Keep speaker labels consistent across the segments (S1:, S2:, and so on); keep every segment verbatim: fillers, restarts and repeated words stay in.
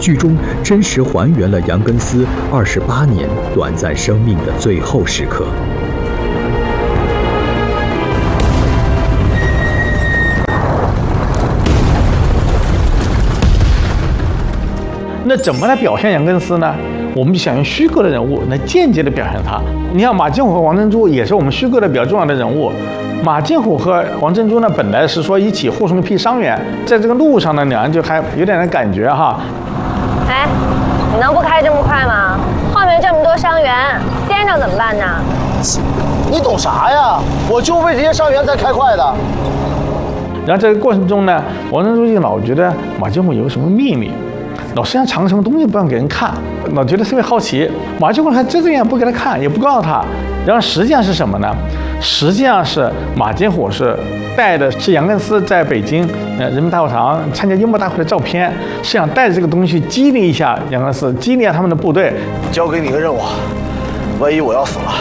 S1: 剧中真实还原了杨根思二十八年短暂生命的最后时刻。
S2: 那怎么来表现杨根思呢？我们就想用虚构的人物来间接的表现他。你像马金虎和王珍珠也是我们虚构的比较重要的人物。马金虎和王珍珠呢，本来是说一起护送一批伤员，在这个路上呢，两人就还有点点感觉哈。
S3: 哎，你能不开这么快吗？后面这么多伤员，颠着怎么办呢？
S4: 你懂啥呀？我就为这些伤员才开快的。
S2: 然后在这个过程中呢，王珍珠就老觉得马金虎有个什么秘密。老实际上藏什么东西不让给人看，老觉得特别好奇。马金虎还遮遮掩不给他看，也不告诉他。然后实际上是什么呢？实际上是马金虎是带的是杨根思在北京呃人民大会堂参加幽默大会的照片，是想带着这个东西去激励一下杨根思，激励一下他们的部队。
S4: 交给你个任务，万一我要死了，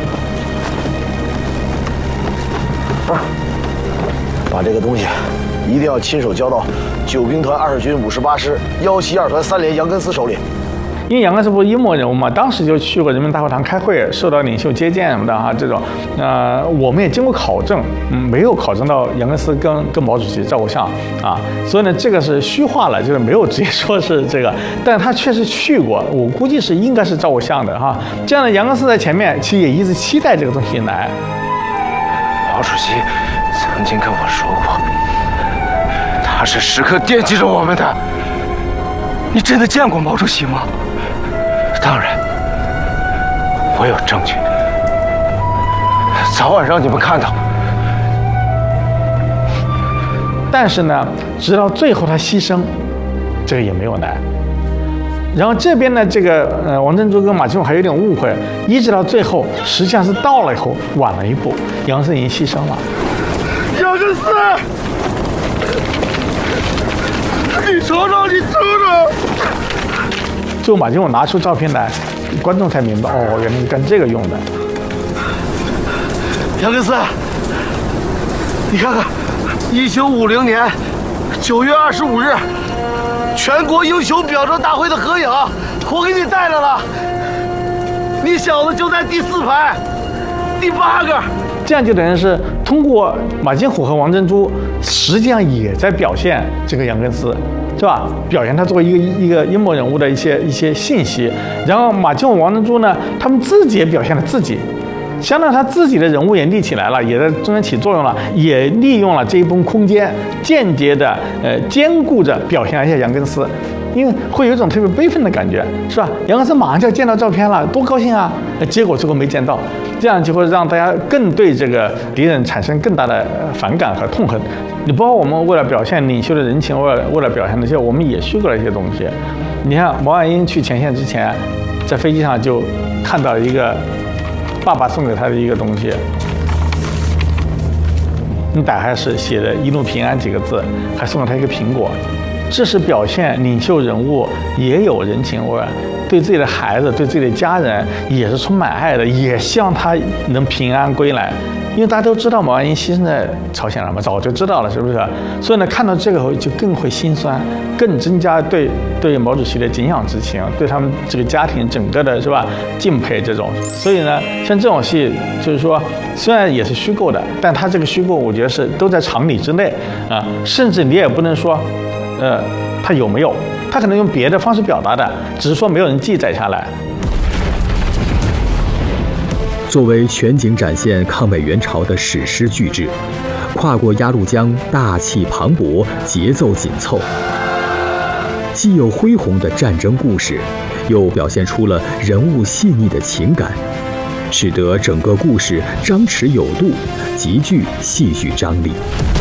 S4: 啊，把这个东西一定要亲手交到九兵团二军五十八师幺七二团三连杨根思手里。
S2: 因为杨根思不是阴谋人物嘛，当时就去过人民大会堂开会，受到领袖接见什么的哈，这种，呃，我们也经过考证，嗯，没有考证到杨根思跟跟毛主席照过相啊，所以呢，这个是虚化了，就是没有直接说是这个，但他确实去过，我估计是应该是照过相的哈。这样的杨根思在前面，其实也一直期待这个东西来。
S5: 毛主席曾经跟我说过，他是时刻惦记着我们的。你真的见过毛主席吗？当然，我有证据，早晚让你们看到。
S2: 但是呢，直到最后他牺牲，这个也没有来。然后这边呢，这个呃王珍珠跟马金虎还有点误会，一直到最后，实际上是到了以后晚了一步，杨根思已经牺牲了。
S4: 杨根思，你瞅瞅，你瞅瞅。
S2: 最后马金虎拿出照片来，观众才明白，哦，原来是干这个用的。
S4: 杨根思，你看看，一九五零年九月二十五日，全国英雄表彰大会的合影，我给你带来了。你小子就在第四排，第八个。
S2: 这样就等于是通过马金虎和王珍珠，实际上也在表现这个杨根思。是吧？表现他作为一个一个阴谋人物的一些一些信息，然后马金虎、王珍珠呢，他们自己也表现了自己，相当于他自己的人物也立起来了，也在中间起作用了，也利用了这一部分空间，间接的呃兼顾着表现一下杨根思，因为会有一种特别悲愤的感觉，是吧？杨根思马上就要见到照片了，多高兴啊！结果最后没见到，这样就会让大家更对这个敌人产生更大的反感和痛恨。你包括我们为了表现领袖的人情，为了为了表现那些，我们也虚构了一些东西。你看毛岸英去前线之前，在飞机上就看到一个爸爸送给他的一个东西，你打开是写的"一路平安"几个字，还送了他一个苹果。这是表现领袖人物也有人情味，对自己的孩子、对自己的家人也是充满爱的，也希望他能平安归来。因为大家都知道毛岸英牺牲在朝鲜了嘛，早就知道了，是不是？所以呢，看到这个后就更会心酸，更增加对对毛主席的敬仰之情，对他们这个家庭整个的是吧敬佩这种。所以呢，像这种戏，就是说虽然也是虚构的，但它这个虚构，我觉得是都在常理之内啊，甚至你也不能说，呃，他有没有，他可能用别的方式表达的，只是说没有人记载下来。
S1: 作为全景展现抗美援朝的史诗巨制，跨过鸭绿江，大气磅礴，节奏紧凑，既有恢宏的战争故事，又表现出了人物细腻的情感，使得整个故事张弛有度，极具戏剧张力。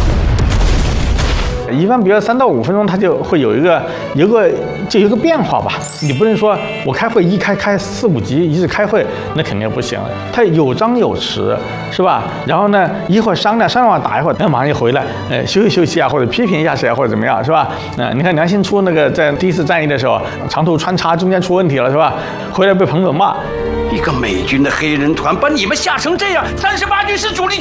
S2: 一般比如三到五分钟，它就会有一个有一个就有一个变化吧。你不能说我开会一开开四五集一直开会，那肯定不行。它有张有弛，是吧？然后呢，一会儿商量商量完打一会儿，那马上就回来，呃，休息休息啊，或者批评一下谁啊，或者怎么样，是吧？那、呃、你看梁兴初那个在第一次战役的时候，长途穿插中间出问题了，是吧？回来被彭总骂，
S6: 一个美军的黑人团把你们吓成这样，三十八军是主力。